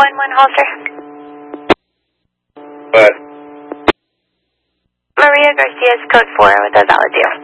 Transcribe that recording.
Holster. But Maria Garcia's code 4 with a valid deal.